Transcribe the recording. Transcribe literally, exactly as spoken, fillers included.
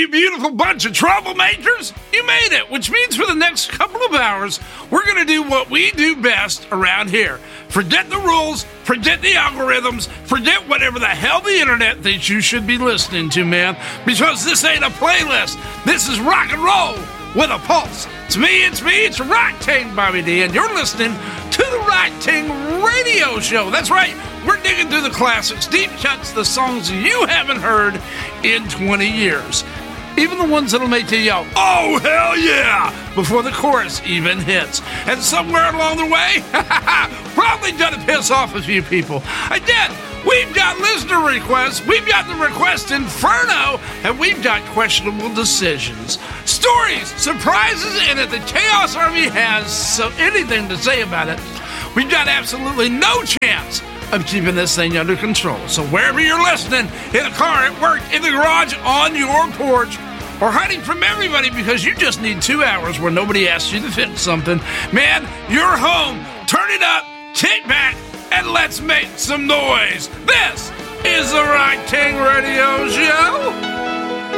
you beautiful bunch of troublemakers. You made it, which means for the next couple of hours, we're going to do what we do best around here. Forget the rules, forget the algorithms, forget whatever the hell the internet thinks you should be listening to, man. Because this ain't a playlist. This is rock and roll with a pulse. It's me, it's me, it's Rock Ting, Bobby D, and you're listening to the Rock Ting Radio Show. That's right, we're digging through the classics, deep cuts, the songs you haven't heard in twenty years. Even the ones that'll make you yell, oh, hell yeah, before the chorus even hits. And somewhere along the way, probably gonna piss off a few people. Again, we've got listener requests, we've got the request inferno, and we've got questionable decisions. Stories, surprises, and if the Chaos Army has so anything to say about it, we've got absolutely no chance of keeping this thing under control. So wherever you're listening, in a car, at work, in the garage, on your porch, or hiding from everybody because you just need two hours where nobody asks you to fix something, man, you're home. Turn it up, kick back, and let's make some noise. This is the Rock Ting Radio Show.